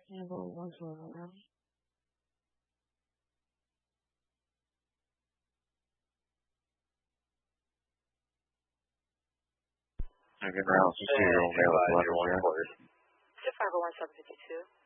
Yeah, but what's wrong, man? Again, round 2, mail at 11 2 501 752.